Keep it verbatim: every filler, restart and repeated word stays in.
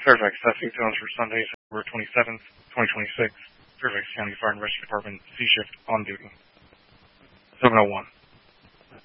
Fairfax Traffic Zones for Sunday, September twenty-seventh, twenty twenty-six. Fairfax County Fire and Rescue Department, C-Shift on duty. seven oh one.